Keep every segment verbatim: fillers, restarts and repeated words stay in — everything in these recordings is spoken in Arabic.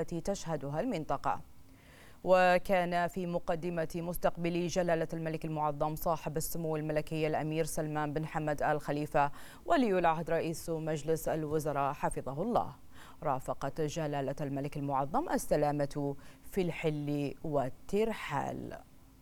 التي تشهدها المنطقة. وكان في مقدمة مستقبل جلالة الملك المعظم صاحب السمو الملكي الأمير سلمان بن حمد آل خليفة ولي العهد رئيس مجلس الوزراء حفظه الله، رافقت جلالة الملك المعظم السلامة في الحل والترحال.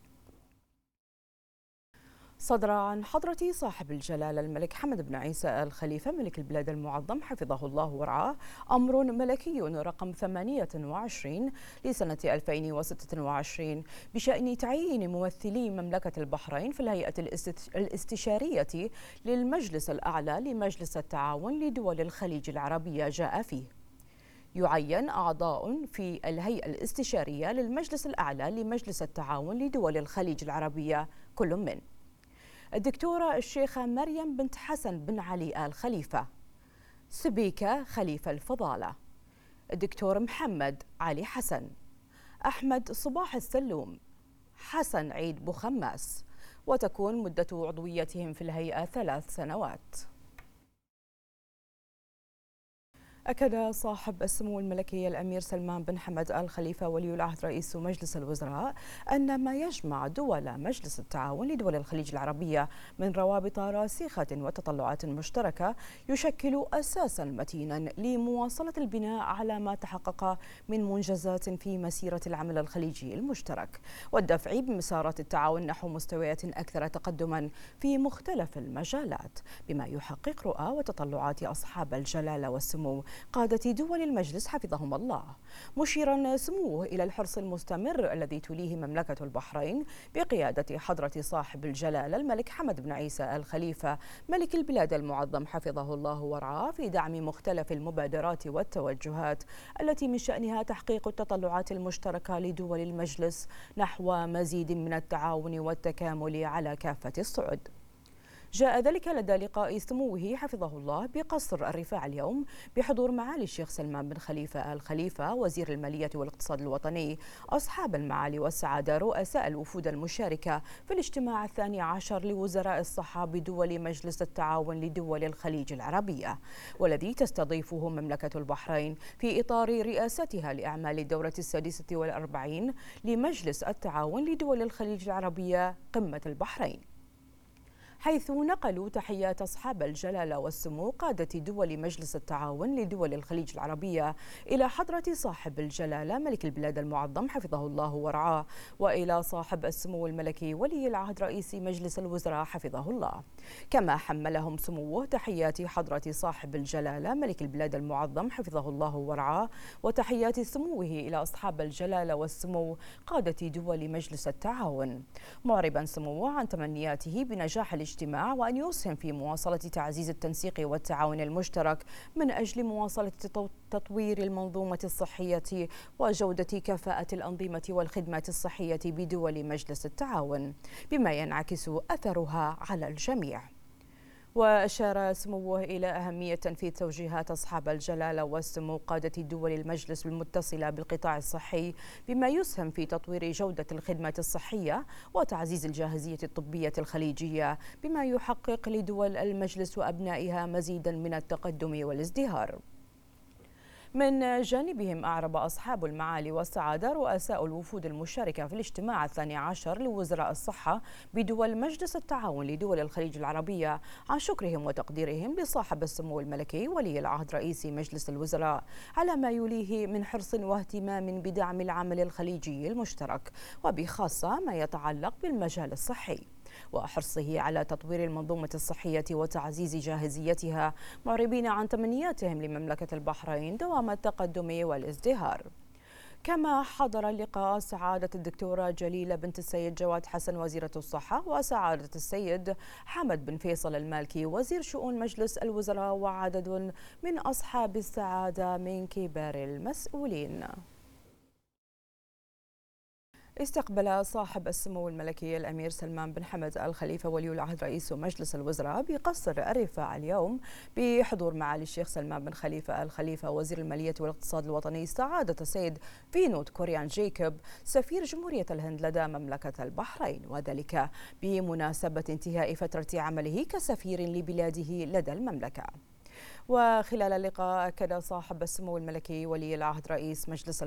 صدر عن حضرة صاحب الجلالة الملك حمد بن عيسى آل خليفة ملك البلاد المعظم حفظه الله ورعاه أمر ملكي رقم ثمانية وعشرين لسنة ألفين وستة وعشرين بشأن تعيين ممثلي مملكة البحرين في الهيئة الاستشارية للمجلس الأعلى لمجلس التعاون لدول الخليج العربية. جاء فيه يعين أعضاء في الهيئة الاستشارية للمجلس الأعلى لمجلس التعاون لدول الخليج العربية كل من الدكتورة الشيخة مريم بنت حسن بن علي آل خليفة، سبيكة خليفة الفضالة، الدكتور محمد علي حسن، أحمد صباح السلوم، حسن عيد بوخماس، وتكون مدة عضويتهم في الهيئة ثلاث سنوات. أكد صاحب السمو الملكي الأمير سلمان بن حمد آل خليفة ولي العهد رئيس مجلس الوزراء أن ما يجمع دول مجلس التعاون لدول الخليج العربية من روابط راسخة وتطلعات مشتركة يشكل أساسا متينا لمواصلة البناء على ما تحقق من منجزات في مسيرة العمل الخليجي المشترك والدفع بمسارات التعاون نحو مستويات أكثر تقدما في مختلف المجالات، بما يحقق رؤى وتطلعات أصحاب الجلالة والسمو قادة دول المجلس حفظهم الله، مشيرا سموه إلى الحرص المستمر الذي توليه مملكة البحرين بقيادة حضرة صاحب الجلالة الملك حمد بن عيسى آل خليفة ملك البلاد المعظم حفظه الله ورعاه في دعم مختلف المبادرات والتوجهات التي من شأنها تحقيق التطلعات المشتركة لدول المجلس نحو مزيد من التعاون والتكامل على كافة الصعد. جاء ذلك لدى لقاء سموه حفظه الله بقصر الرفاع اليوم بحضور معالي الشيخ سلمان بن خليفة آل خليفة وزير المالية والاقتصاد الوطني، أصحاب المعالي والسعادة، رؤساء الوفود المشاركة في الاجتماع الثاني عشر لوزراء الصحة بدول مجلس التعاون لدول الخليج العربية، والذي تستضيفه مملكة البحرين في إطار رئاستها لأعمال الدورة السادسة والأربعين لمجلس التعاون لدول الخليج العربية قمة البحرين، حيث نقلوا تحيات أصحاب الجلالة والسمو قادة دول مجلس التعاون لدول الخليج العربية إلى حضرة صاحب الجلالة ملك البلاد المعظم حفظه الله ورعاه، وإلى صاحب السمو الملكي ولي العهد رئيس مجلس الوزراء حفظه الله، كما حملهم سموه تحيات حضرة صاحب الجلالة ملك البلاد المعظم حفظه الله ورعاه وتحيات سموه إلى أصحاب الجلالة والسمو قادة دول مجلس التعاون، معربا سموه عن تمنياته بنجاح الاجتماع وأن يسهم في مواصلة تعزيز التنسيق والتعاون المشترك من أجل مواصلة تطوير المنظومة الصحية وجودة كفاءة الأنظمة والخدمات الصحية بدول مجلس التعاون، بما ينعكس أثرها على الجميع. وأشار سموه إلى أهمية تنفيذ توجيهات أصحاب الجلالة والسمو قادة دول المجلس المتصلة بالقطاع الصحي، بما يسهم في تطوير جودة الخدمات الصحية وتعزيز الجاهزية الطبية الخليجية، بما يحقق لدول المجلس وأبنائها مزيدا من التقدم والازدهار. من جانبهم أعرب أصحاب المعالي والسعادة رؤساء الوفود المشاركة في الاجتماع الثاني عشر لوزراء الصحة بدول مجلس التعاون لدول الخليج العربية عن شكرهم وتقديرهم لصاحب السمو الملكي ولي العهد رئيس مجلس الوزراء على ما يوليه من حرص واهتمام بدعم العمل الخليجي المشترك، وبخاصة ما يتعلق بالمجال الصحي، وحرصه على تطوير المنظومة الصحية وتعزيز جاهزيتها، معربين عن تمنياتهم لمملكة البحرين دوام التقدم والازدهار. كما حضر اللقاء سعادة الدكتورة جليلة بنت السيد جواد حسن وزيرة الصحة وسعادة السيد حمد بن فيصل المالكي وزير شؤون مجلس الوزراء وعدد من أصحاب السعادة من كبار المسؤولين. استقبل صاحب السمو الملكي الأمير سلمان بن حمد آل خليفة ولي العهد رئيس مجلس الوزراء بقصر الرفاع اليوم بحضور معالي الشيخ سلمان بن خليفة آل خليفة وزير المالية والاقتصاد الوطني سعادة السيد فينود كوريان جيكوب سفير جمهورية الهند لدى مملكة البحرين، وذلك بمناسبة انتهاء فترة عمله كسفير لبلاده لدى المملكة. وخلال اللقاء أكد صاحب السمو الملكي ولي العهد رئيس مجلس